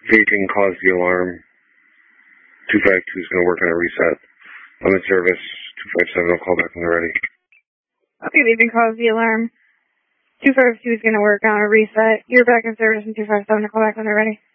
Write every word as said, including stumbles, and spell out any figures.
Vaping caused the alarm. two five two is going to work on a reset. I'm in service. two five seven, I'll call back when they're ready. Okay, vaping caused the alarm. two five two is going to work on a reset. You're back in service in two five seven, I'll call back when they're ready.